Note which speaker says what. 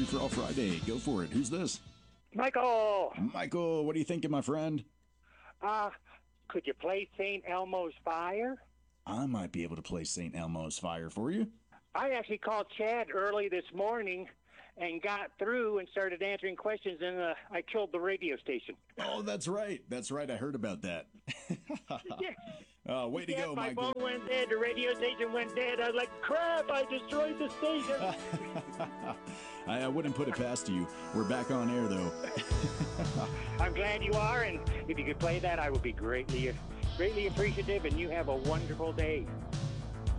Speaker 1: Free for All Friday. Go for it. Who's this?
Speaker 2: Michael!
Speaker 1: Michael, what are you thinking, my friend?
Speaker 2: Could you play St. Elmo's Fire?
Speaker 1: I might be able to play St. Elmo's Fire for you.
Speaker 2: I actually called Chad early this morning and got through and started answering questions, and I killed the radio station.
Speaker 1: Oh, that's right. That's right. I heard about that.
Speaker 2: Yeah.
Speaker 1: Way to go,
Speaker 2: my
Speaker 1: Michael.
Speaker 2: phone went dead, the radio station went dead. I was like, crap, I destroyed the station.
Speaker 1: I wouldn't put it past you. We're back on air, though.
Speaker 2: I'm glad you are, and if you could play that, I would be greatly appreciative, and you have a wonderful day.